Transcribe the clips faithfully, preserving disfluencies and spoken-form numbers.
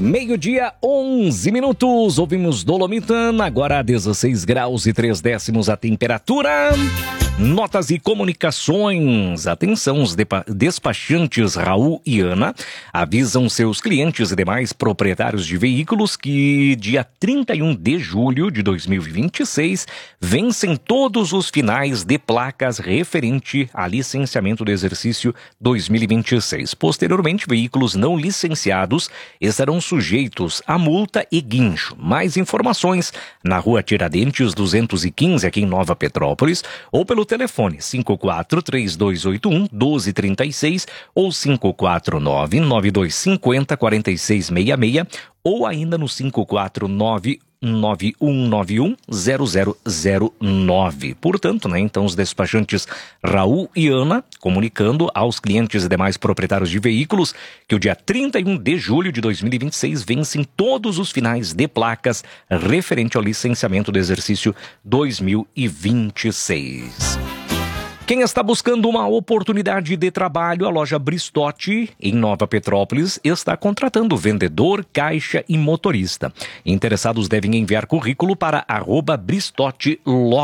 Meio-dia, onze minutos, ouvimos Dolomitan, agora dezesseis graus e três décimos a temperatura. Notas e comunicações. Atenção, os despachantes Raul e Ana avisam seus clientes e demais proprietários de veículos que dia trinta e um de julho de dois mil e vinte e seis vencem todos os finais de placas referente a licenciamento do exercício dois mil e vinte e seis. Posteriormente, veículos não licenciados estarão sujeitos a multa e guincho. Mais informações na rua Tiradentes duzentos e quinze, aqui em Nova Petrópolis, ou pelo telefone cinco quatro três dois oito um doze trinta e seis ou cinco quatro nove nove dois cinco zero quatro seis seis seis ou ainda no cinco quatro nove nove um nove um zero zero zero nove. Portanto, né, então os despachantes Raul e Ana comunicando aos clientes e demais proprietários de veículos que o dia trinta e um de julho de dois mil e vinte e seis vencem todos os finais de placas referente ao licenciamento do exercício dois mil e vinte e seis. Quem está buscando uma oportunidade de trabalho, a loja Bristotti, em Nova Petrópolis, está contratando vendedor, caixa e motorista. Interessados devem enviar currículo para arroba Bristotti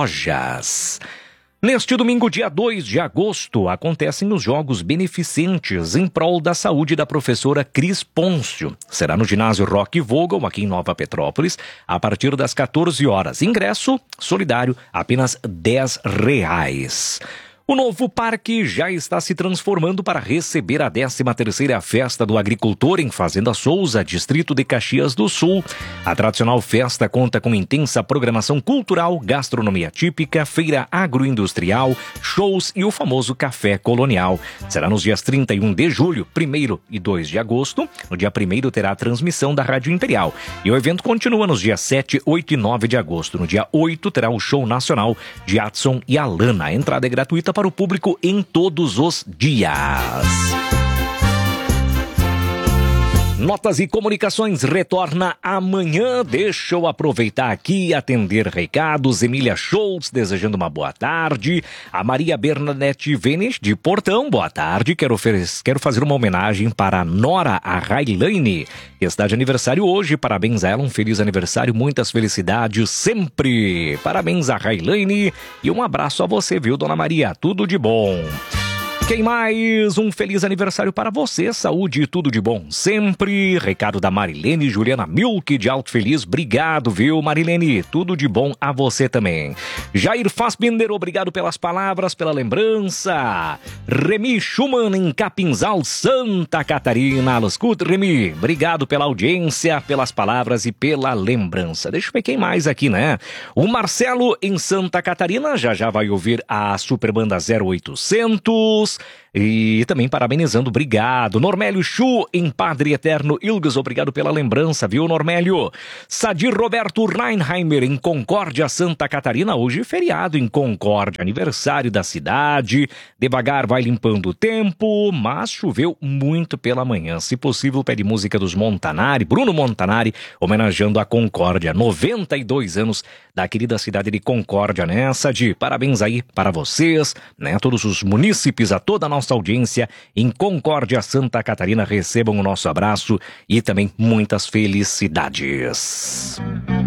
Lojas. Neste domingo, dia dois de agosto, acontecem os Jogos Beneficentes em prol da saúde da professora Cris Pôncio. Será no ginásio Rock Vogel, aqui em Nova Petrópolis, a partir das quatorze horas. Ingresso solidário, apenas dez reais. O novo parque já está se transformando para receber a décima terceira Festa do Agricultor em Fazenda Souza, distrito de Caxias do Sul. A tradicional festa conta com intensa programação cultural, gastronomia típica, feira agroindustrial, shows e o famoso café colonial. Será nos dias trinta e um de julho, primeiro e dois de agosto. No dia primeiro terá a transmissão da Rádio Imperial. E o evento continua nos dias sete, oito e nove de agosto. No dia oito terá o show nacional de Adson e Alana. A entrada é gratuita para o público em todos os dias. Notas e comunicações retorna amanhã. Deixa eu aproveitar aqui e atender recados. Emília Schultz desejando uma boa tarde. A Maria Bernadette Venes de Portão, boa tarde. Quero, oferecer, quero fazer uma homenagem para a Nora, a Railane, que está de aniversário hoje. Parabéns a ela, um feliz aniversário, muitas felicidades sempre. Parabéns a Railane e um abraço a você, viu, Dona Maria? Tudo de bom. Quem mais? Um feliz aniversário para você, saúde e tudo de bom sempre. Recado da Marilene Juliana Milk de Alto Feliz, obrigado, viu, Marilene? Tudo de bom a você também. Jair Fassbinder, obrigado pelas palavras, pela lembrança. Remy Schumann em Capinzal, Santa Catarina. Alascut, Remy, obrigado pela audiência, pelas palavras e pela lembrança. Deixa eu ver quem mais aqui, né? O Marcelo em Santa Catarina, já já vai ouvir a Superbanda zero oitocentos. E também parabenizando, obrigado. Normélio Chu em Padre Eterno Ilgas, obrigado pela lembrança, viu, Normélio? Sadir Roberto Reinheimer em Concórdia, Santa Catarina, hoje feriado em Concórdia, aniversário da cidade. Devagar vai limpando o tempo, mas choveu muito pela manhã. Se possível, pede música dos Montanari, Bruno Montanari, homenageando a Concórdia, noventa e dois anos da querida cidade de Concórdia, né, Sadir? Parabéns aí para vocês, né, todos os munícipes, a toda a nossa audiência em Concórdia, Santa Catarina, recebam o nosso abraço e também muitas felicidades.